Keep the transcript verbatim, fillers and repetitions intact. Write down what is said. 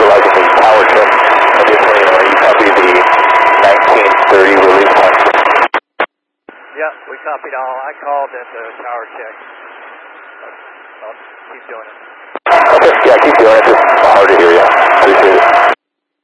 utilizing the power check. Additionally, uh, you copy the nineteen thirty release point. Yeah, we copied all. I called at the power check. I'll keep doing it. Okay, yeah, keep doing it. Just